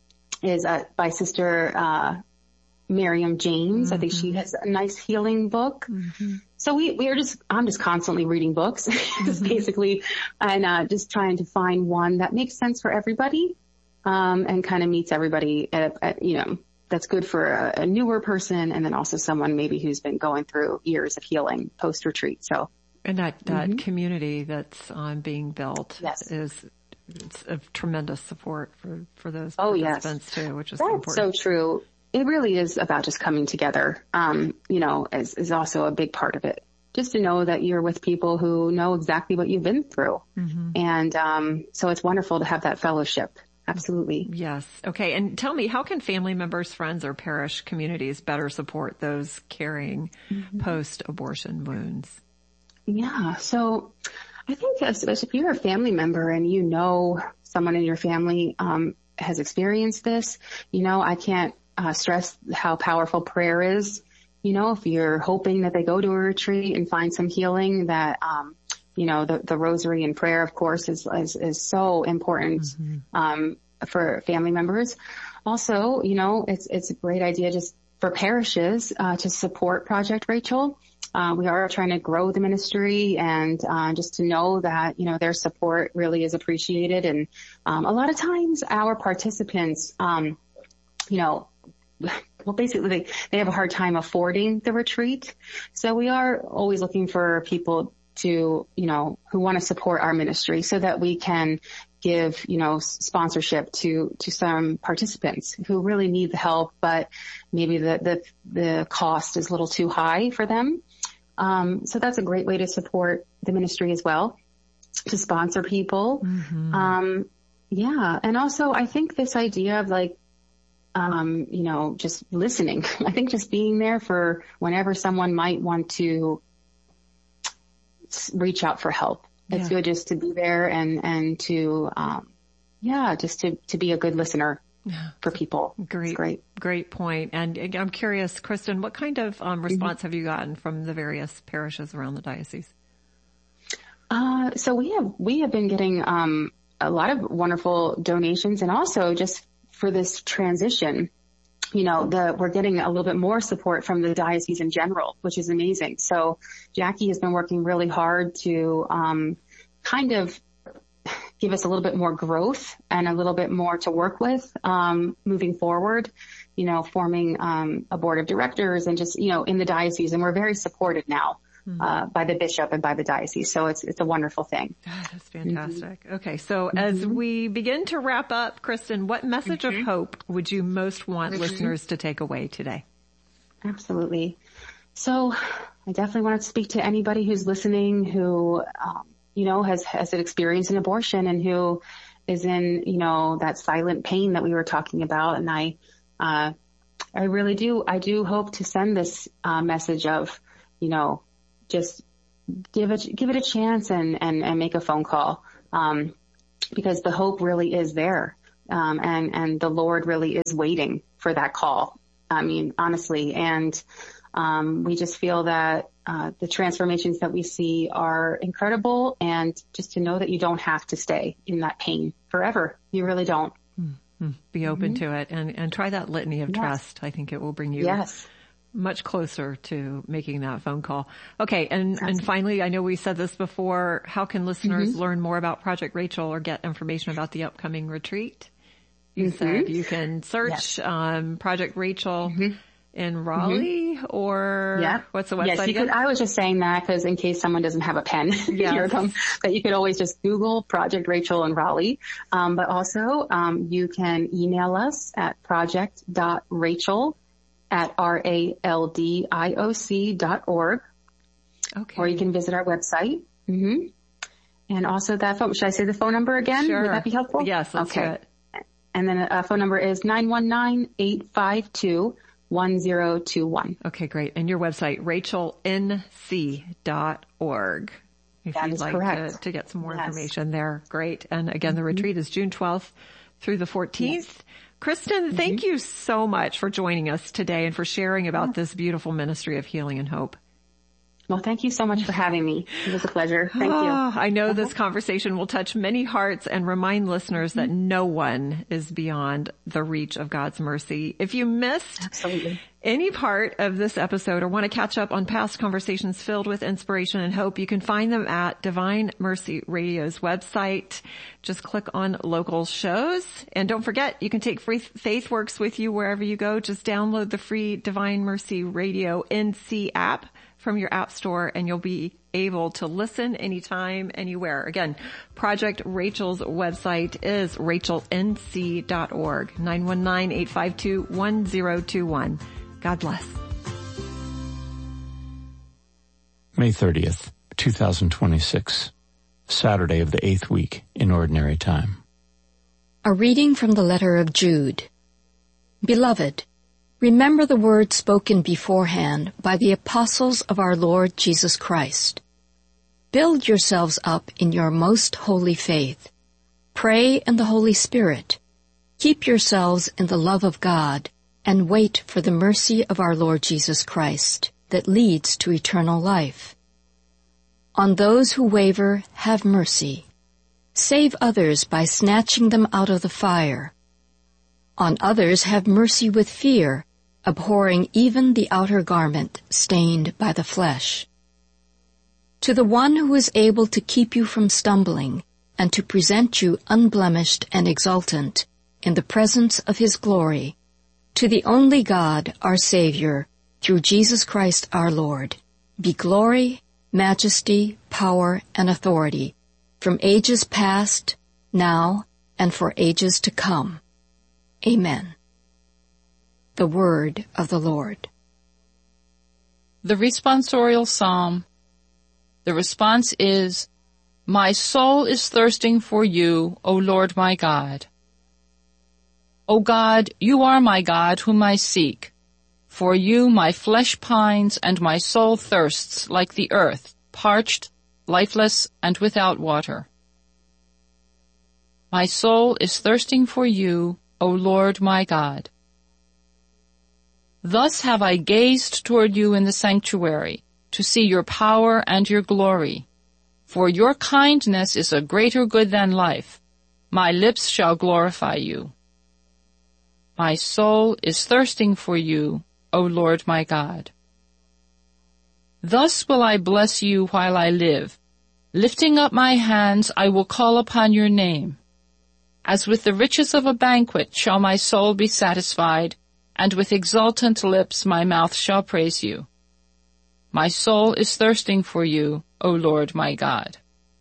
is, uh, by Sister, uh, Miriam James. Mm-hmm. I think she has a nice healing book. Mm-hmm. So we, we are just, I'm just constantly reading books, mm-hmm. basically, and, uh, just trying to find one that makes sense for everybody, um, and kind of meets everybody at, at, you know, that's good for a, a newer person. And then also someone maybe who's been going through years of healing post retreat. So. And that, that mm-hmm. community that's um, being built yes. is it's of tremendous support for, for those oh, participants yes. too, which is that's so important. So true. It really is about just coming together, um, you know, is, is also a big part of it. Just to know that you're with people who know exactly what you've been through. Mm-hmm. And um, so it's wonderful to have that fellowship. Absolutely. Yes. Okay. And tell me, how can family members, friends, or parish communities better support those carrying mm-hmm. post-abortion wounds? Yeah. So I think as, as if you're a family member and you know someone in your family um, has experienced this, you know, I can't Uh, stress how powerful prayer is. You know, if you're hoping that they go to a retreat and find some healing, that, um, you know, the, the rosary and prayer, of course, is, is, is so important, mm-hmm. um, for family members. Also, you know, it's, it's a great idea just for parishes, uh, to support Project Rachel. Uh, we are trying to grow the ministry and, uh, just to know that, you know, their support really is appreciated. And, um, a lot of times our participants, um, you know, well, basically they, they have a hard time affording the retreat. So we are always looking for people to, you know, who want to support our ministry so that we can give, you know, sponsorship to, to some participants who really need the help, but maybe the, the, the cost is a little too high for them. Um, so that's a great way to support the ministry as well, to sponsor people. Mm-hmm. Um, yeah. And also I think this idea of like, Um, you know, just listening. I think just being there for whenever someone might want to reach out for help. Yeah. It's good just to be there and, and to, um, yeah, just to, to be a good listener for people. Great, it's great, great point. And I'm curious, Kristen, what kind of um, response mm-hmm. have you gotten from the various parishes around the diocese? Uh, so we have, we have been getting, um, a lot of wonderful donations, and also just for this transition, you know, the, we're getting a little bit more support from the diocese in general, which is amazing. So Jackie has been working really hard to, um, kind of give us a little bit more growth and a little bit more to work with, um, moving forward, you know, forming, um, a board of directors and just, you know, in the diocese. And we're very supported now, mm-hmm. uh, by the bishop and by the diocese. So it's, it's a wonderful thing. Oh, that's fantastic. Mm-hmm. Okay. So mm-hmm. as we begin to wrap up, Kristen, what message mm-hmm. of hope would you most want mm-hmm. listeners to take away today? Absolutely. So I definitely want to speak to anybody who's listening who, um, you know, has, has experienced an abortion and who is in, you know, that silent pain that we were talking about. And I, uh, I really do, I do hope to send this, uh, message of, you know, just give it, give it a chance and, and, and make a phone call. Um, because the hope really is there. Um, and, and the Lord really is waiting for that call. I mean, honestly, and, um, we just feel that, uh, the transformations that we see are incredible, and just to know that you don't have to stay in that pain forever. You really don't. Mm-hmm. Be open mm-hmm. to it and, and try that litany of yes. trust. I think it will bring you yes. much closer to making that phone call. Okay. And, Absolutely. and finally, I know we said this before, how can listeners mm-hmm. learn more about Project Rachel or get information about the upcoming retreat? You mm-hmm. said you can search, yes. um, Project Rachel mm-hmm. in Raleigh mm-hmm. or yeah. what's the website yes, you again? Could, I was just saying that because in case someone doesn't have a pen, yes. here it comes, that you could always just Google Project Rachel in Raleigh. Um, but also, um, you can email us at project dot rachel at R A L D I O C dot org. Okay. Or you can visit our website. Mm-hmm. And also that phone, should I say the phone number again? Sure. Would that be helpful? Yes, let's okay. do it. And then a phone number is nine one nine, eight five two, one zero two one. Okay, great. And your website, rachel n c dot org. If that you'd is like correct. To, to get some more yes. information there. Great. And again, the mm-hmm. retreat is June twelfth through the fourteenth. Yes. Kristen, mm-hmm. thank you so much for joining us today and for sharing about yeah. this beautiful ministry of healing and hope. Well, thank you so much for having me. It was a pleasure. Thank oh, you. I know uh-huh. this conversation will touch many hearts and remind listeners mm-hmm. that no one is beyond the reach of God's mercy. If you missed Absolutely. any part of this episode or want to catch up on past conversations filled with inspiration and hope, you can find them at Divine Mercy Radio's website. Just click on local shows. And don't forget, you can take free FaithWorks with you wherever you go. Just download the free Divine Mercy Radio N C app from your app store, and you'll be able to listen anytime, anywhere. Again, Project Rachel's website is rachel n c dot org, nine one nine, eight five two, one zero two one. God bless. May thirtieth, two thousand twenty-six, Saturday of the eighth week in Ordinary Time. A reading from the letter of Jude. Beloved, remember the words spoken beforehand by the apostles of our Lord Jesus Christ. Build yourselves up in your most holy faith. Pray in the Holy Spirit. Keep yourselves in the love of God, and wait for the mercy of our Lord Jesus Christ that leads to eternal life. On those who waver, have mercy. Save others by snatching them out of the fire. On others, have mercy with fear, abhorring even the outer garment stained by the flesh. To the one who is able to keep you from stumbling and to present you unblemished and exultant in the presence of his glory, to the only God, our Savior, through Jesus Christ our Lord, be glory, majesty, power, and authority from ages past, now, and for ages to come. Amen. The word of the Lord. The responsorial psalm. The response is, My soul is thirsting for you, O Lord my God. O God, you are my God whom I seek. For you my flesh pines and my soul thirsts like the earth, parched, lifeless, and without water. My soul is thirsting for you, O Lord my God. Thus have I gazed toward you in the sanctuary, to see your power and your glory. For your kindness is a greater good than life. My lips shall glorify you. My soul is thirsting for you, O Lord my God. Thus will I bless you while I live. Lifting up my hands, I will call upon your name. As with the riches of a banquet shall my soul be satisfied, and with exultant lips my mouth shall praise you. My soul is thirsting for you, O Lord my God.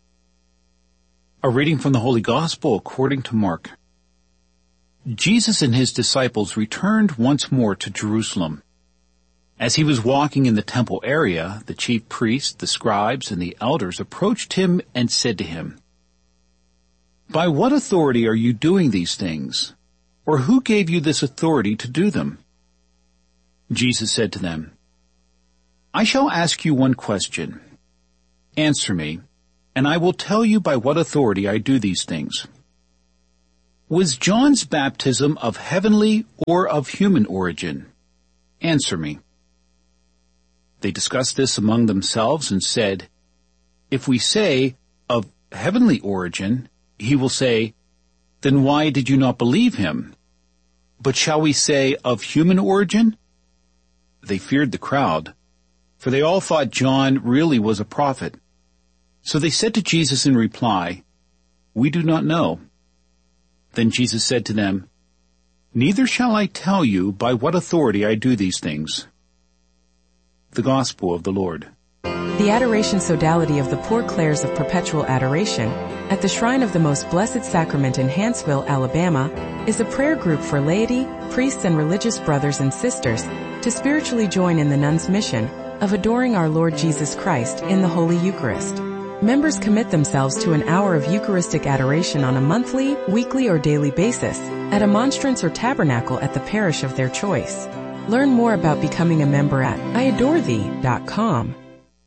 A reading from the Holy Gospel according to Mark. Jesus and his disciples returned once more to Jerusalem. As he was walking in the temple area, the chief priests, the scribes, and the elders approached him and said to him, "By what authority are you doing these things? Or who gave you this authority to do them?" Jesus said to them, "I shall ask you one question. Answer me, and I will tell you by what authority I do these things. Was John's baptism of heavenly or of human origin? Answer me." They discussed this among themselves and said, "If we say, 'of heavenly origin,' he will say, 'Then why did you not believe him?' But shall we say, 'of human origin'?" They feared the crowd, for they all thought John really was a prophet. So they said to Jesus in reply, "We do not know." Then Jesus said to them, "Neither shall I tell you by what authority I do these things." The Gospel of the Lord. The Adoration Sodality of the Poor Clares of Perpetual Adoration at the Shrine of the Most Blessed Sacrament in Hanceville, Alabama, is a prayer group for laity, priests, and religious brothers and sisters to spiritually join in the nuns' mission of adoring our Lord Jesus Christ in the Holy Eucharist. Members commit themselves to an hour of Eucharistic adoration on a monthly, weekly, or daily basis at a monstrance or tabernacle at the parish of their choice. Learn more about becoming a member at I adore thee dot com.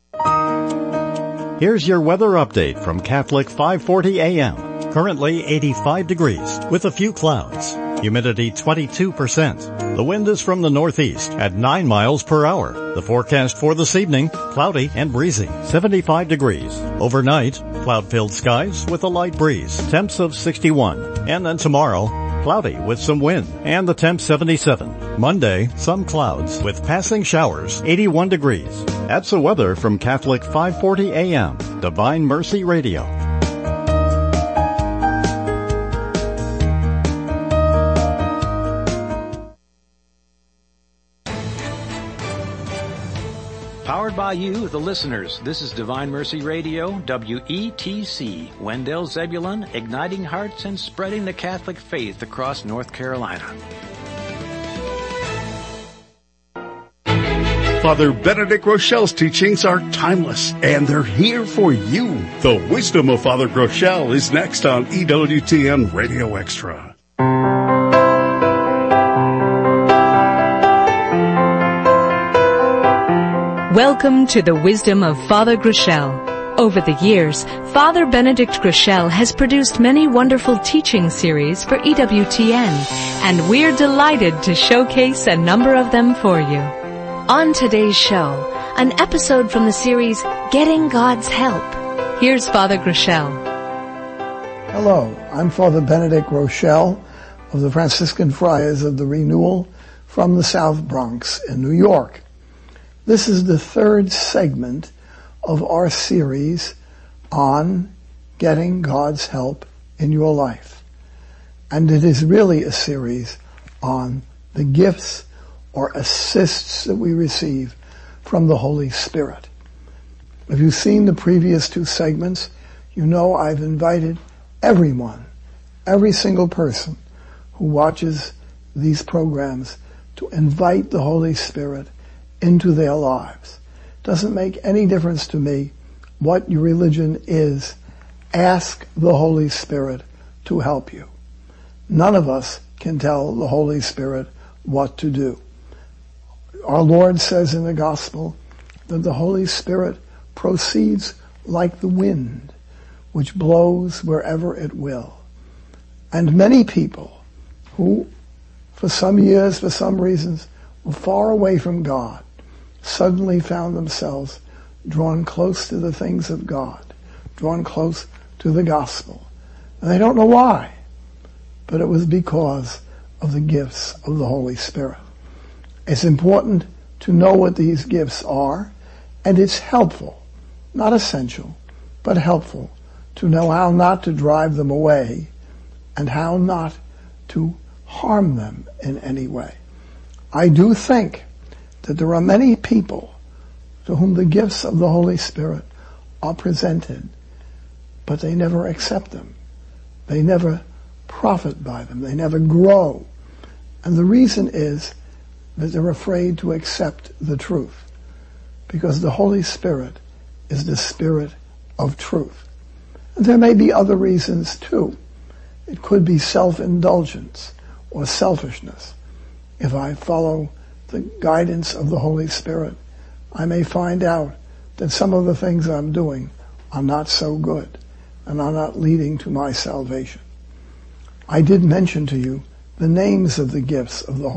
Here's your weather update from Catholic five forty A M. Currently eighty-five degrees with a few clouds. Humidity twenty-two percent. The wind is from the northeast at nine miles per hour. The forecast for this evening, cloudy and breezy, seventy-five degrees. Overnight, cloud-filled skies with a light breeze, temps of sixty-one. And then tomorrow, cloudy with some wind, and the temp seventy-seven. Monday, some clouds with passing showers, eighty-one degrees. That's the weather from Catholic five forty A M, Divine Mercy Radio. Powered by you, the listeners. This is Divine Mercy Radio, W E T C, Wendell Zebulon, igniting hearts and spreading the Catholic faith across North Carolina. Father Benedict Groeschel's teachings are timeless, and they're here for you. The Wisdom of Father Groeschel is next on E W T N Radio Extra. Welcome to the Wisdom of Father Groeschel. Over the years, Father Benedict Groeschel has produced many wonderful teaching series for E W T N, and we're delighted to showcase a number of them for you. On today's show, an episode from the series Getting God's Help. Here's Father Groeschel. Hello, I'm Father Benedict Groeschel of the Franciscan Friars of the Renewal from the South Bronx in New York. This is the third segment of our series on getting God's help in your life. And it is really a series on the gifts or assists that we receive from the Holy Spirit. If you've seen the previous two segments, you know I've invited everyone, every single person who watches these programs to invite the Holy Spirit into their lives. Doesn't make any difference to me what your religion is. Ask the Holy Spirit to help you. None of us can tell the Holy Spirit what to do. Our Lord says in the Gospel that the Holy Spirit proceeds like the wind, which blows wherever it will. And many people who, for some years, for some reasons, were far away from God, suddenly found themselves drawn close to the things of God, drawn close to the gospel. And they don't know why, but it was because of the gifts of the Holy Spirit. It's important to know what these gifts are, and it's helpful, not essential, but helpful to know how not to drive them away and how not to harm them in any way. I do think that there are many people to whom the gifts of the Holy Spirit are presented, but they never accept them. They never profit by them. They never grow. And the reason is that they're afraid to accept the truth, because the Holy Spirit is the Spirit of truth. And there may be other reasons too. It could be self-indulgence or selfishness. If I follow the guidance of the Holy Spirit, I may find out that some of the things I'm doing are not so good and are not leading to my salvation. I did mention to you the names of the gifts of the